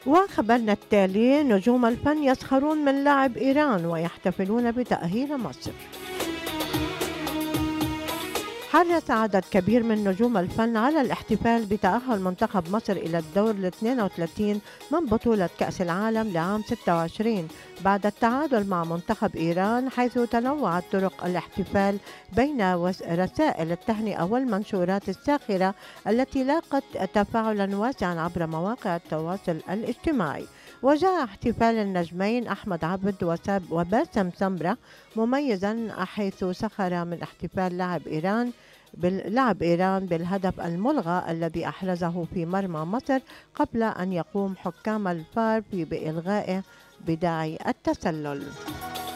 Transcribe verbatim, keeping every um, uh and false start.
وخبرنا التالي: نجوم الفن يسخرون من لاعب إيران ويحتفلون بتأهيل مصر. حرص عدد كبير من نجوم الفن على الاحتفال بتأهل منتخب مصر إلى الدور الاثنين وثلاثين من بطولة كأس العالم لعام ستة وعشرين بعد التعادل مع منتخب إيران، حيث تنوعت طرق الاحتفال بين رسائل التهنئة والمنشورات الساخرة التي لاقت تفاعلا واسعا عبر مواقع التواصل الاجتماعي. وجاء احتفال النجمين أحمد عبد وباسم سمرة مميزا، حيث سخر من احتفال لاعب إيران لعب إيران بالهدف الملغى الذي أحرزه في مرمى مصر قبل أن يقوم حكام الفار بإلغائه بداعي التسلل.